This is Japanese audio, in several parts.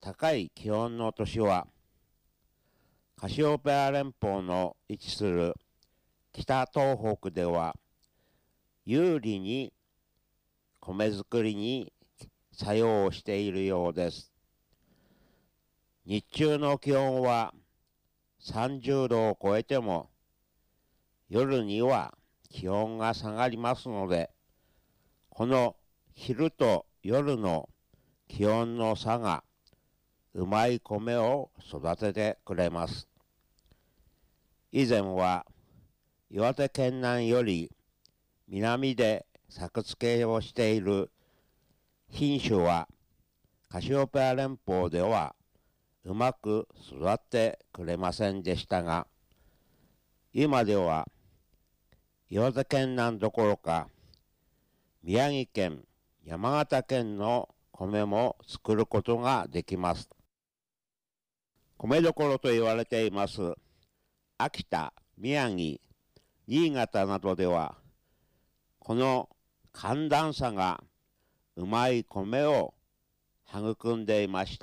高い気温の都市は、カシオペア連邦の位置する北東北では、有利に米作りに作用しているようです。日中の気温は30度を超えても、夜には気温が下がりますので、この昼と夜の気温の差がうまい米を育ててくれます。以前は岩手県南より南で作付けをしている品種はカシオペア連邦ではうまく育ってくれませんでしたが、今では岩手県南どころか宮城県、山形県の米も作ることができます。米どころと言われています秋田、宮城、新潟などでは、この寒暖差がうまい米を育んでいました。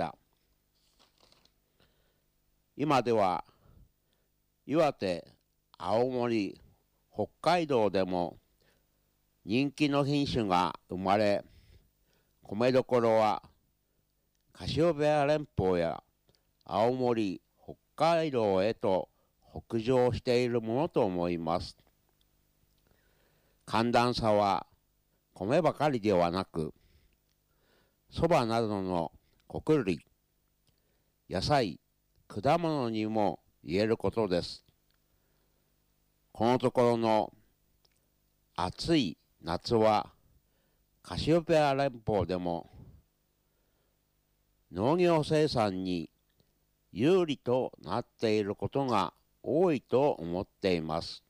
今では岩手、青森、北海道でも人気の品種が生まれ、米どころはカシオペア連邦や青森、北海道へと北上しているものと思います。寒暖差は米ばかりではなく、蕎麦などの穀類、野菜、果物にも言えることです。このところの暑い夏はカシオペア連邦でも農業生産に有利となっていることが多いと思っています。